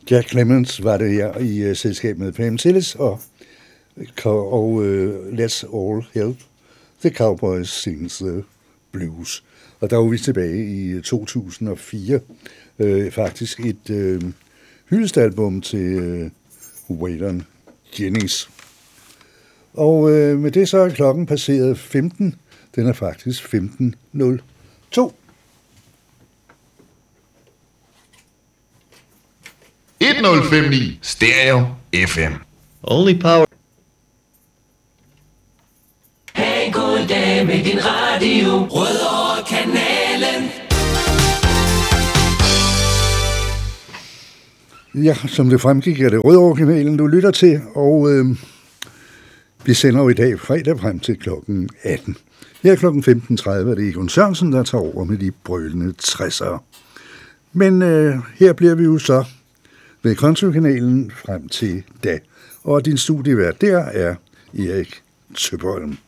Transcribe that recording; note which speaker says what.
Speaker 1: Jack Clemens var det her i selskab med Pam Tillis og Let's All Help The Cowboys Sings the Blues. Og der var vi tilbage i 2004. Faktisk et hyldestalbum til Waylon Jennings. Og med det så er klokken passeret 15. Den er faktisk 15:02.
Speaker 2: 1059 Stereo FM.
Speaker 3: Only power.
Speaker 4: Hey, goddag med din radio. Rødovre kanalen.
Speaker 1: Ja, som det fremgik, er det Rødovre-kanalen, du lytter til, og vi sender jo i dag fredag frem til klokken 18. Her klokken 15:30 er det Egon Sørensen, der tager over med de brølende 60'ere. Men her bliver vi jo så ved Country-kanalen frem til da. Og din studievært der er Erik Tøberholm.